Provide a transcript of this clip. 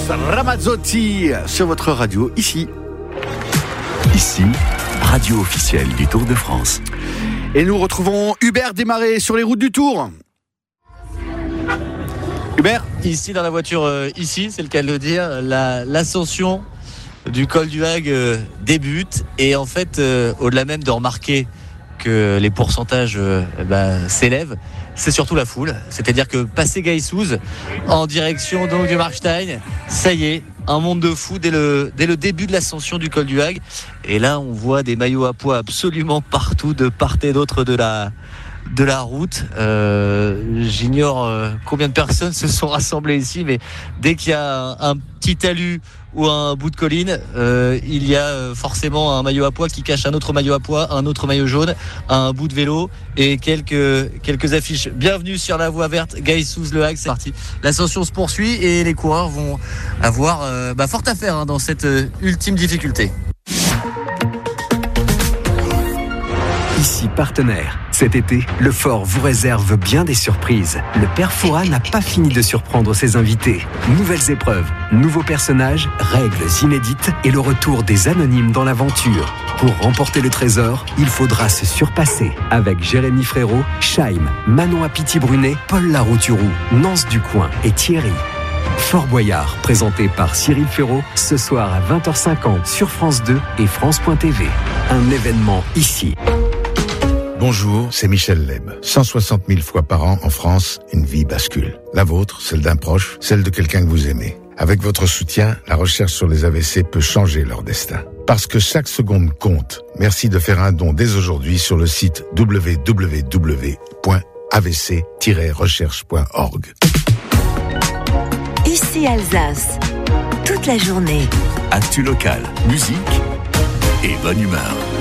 Ramazzotti sur votre radio, ici, radio officielle du Tour de France. Et nous retrouvons Hubert Desmarais sur les routes du Tour. Hubert ? Ici dans la voiture, c'est le cas de le dire, l'ascension du col du Hague débute, et en fait au-delà même de remarquer que les pourcentages s'élèvent, c'est surtout la foule. C'est-à-dire que passé Gaïsouz en direction donc du Markstein, ça y est, un monde de fou dès le début de l'ascension du col du Hague. Et là on voit des maillots à pois absolument partout, de part et d'autre de la route. J'ignore combien de personnes se sont rassemblées ici, mais dès qu'il y a un petit talus ou un bout de colline, il y a forcément un maillot à pois qui cache un autre maillot à pois, un autre maillot jaune, un bout de vélo et quelques affiches. Bienvenue sur la voie verte, Gaïsouz-Le Hague, c'est parti. L'ascension se poursuit et les coureurs vont avoir fort à faire dans cette ultime difficulté. Ici partenaire. Cet été, le Fort vous réserve bien des surprises. Le Père Fouras n'a pas fini de surprendre ses invités. Nouvelles épreuves, nouveaux personnages, règles inédites et le retour des anonymes dans l'aventure. Pour remporter le trésor, il faudra se surpasser. Avec Jérémy Frérot, Chaim, Manon Apiti-Brunet, Paul Larouturou, Nance Ducoing et Thierry. Fort Boyard, présenté par Cyril Ferraud, ce soir à 20h50 sur France 2 et France.tv. Un événement ici. Bonjour, c'est Michel Leb. 160 000 fois par an en France, une vie bascule. La vôtre, celle d'un proche, celle de quelqu'un que vous aimez. Avec votre soutien, la recherche sur les AVC peut changer leur destin. Parce que chaque seconde compte, merci de faire un don dès aujourd'hui sur le site www.avc-recherche.org. Ici Alsace, toute la journée. Actu local, musique et bonne humeur.